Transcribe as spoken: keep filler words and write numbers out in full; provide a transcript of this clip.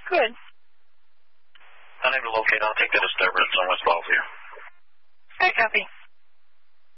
Good. Unable to locate, I'll take the disturbance on West Ballview. Okay, copy.